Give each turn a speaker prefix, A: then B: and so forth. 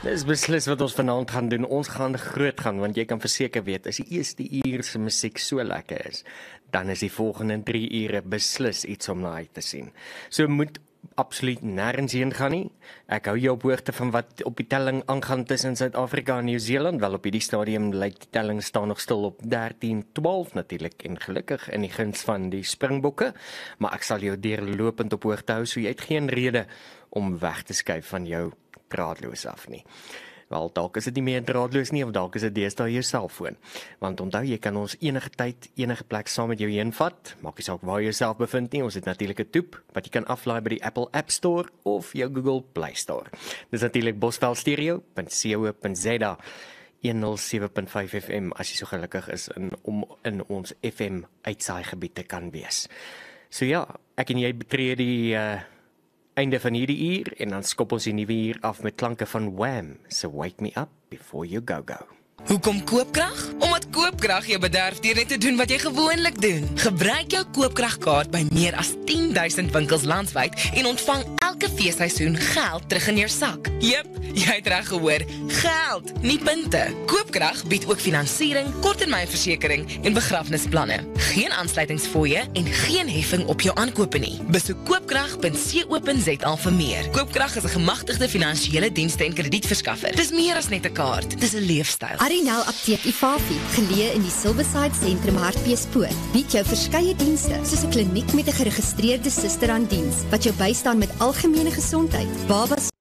A: Dis beslis wat ons vanaand gaan doen. Ons gaan groot gaan, want jy kan verseker weet, as die eerste uur se musiek so lekker is, dan is die volgende 3 ure beslis iets om na uit te sien. So moet absoluut nêrens heen gaan nie. Ek hou jou op hoogte van wat op die telling aangaan tussen Suid-Afrika en Nieu-Seeland. Wel, op hierdie stadium lyk die telling staan nog stil op 13-12 natuurlik, en gelukkig in die guns van die Springbokke, maar ek sal jou deurlopend op hoogte hou, so jy het geen rede om weg te skuif van jou draadloos af nie. Wel, dalk is dit nie meer draadloos nie, of dalk is dit deesdae jou selfoon. Want onthou, jy kan ons enige tyd, enige plek saam met jou heen vat. Maak nie saak waar jy jouself bevind nie. Ons het natuurlik 'n toep wat jy kan aflaai by die Apple App Store of jou Google Play Store. Dis natuurlik bosvelstereo.co.za 107.5 FM as jy so gelukkig is om in ons FM uitsaaigebied te kan wees. So ja, ek en jy betree die einde van hierdie uur, en dan skop ons die nuwe uur af met klanke van Wham! So wake me up before you go.
B: Hoekom koopkrag? Omdat koopkrag jou bederf deur net te doen wat jy gewoonlik doen. Gebruik jou koopkragkaart by meer as 10,000 winkels landwyd en ontvang elke feesseisoen geld terug in jou sak. Jep, jy het reg gehoor, geld, nie punte. Koopkrag bied ook finansiering, korttermynversekering en begrafnisplanne. Geen aansluitingsfooie en geen heffing op jou aankope nie. Besoek koopkrag.co.za vir meer. Koopkrag is 'n gemagtigde finansiële dienste en kredietverskaffer. Dis meer as net 'n kaart, dis 'n leefstyl.
C: Arinel Apteek Ifafi, geleë in die Silverside Sentrum Hartbeespoort, bied jou verskeie dienste, soos 'n kliniek met 'n geregistreerde suster aan diens, wat jou bystaan met algemene gesondheid, babas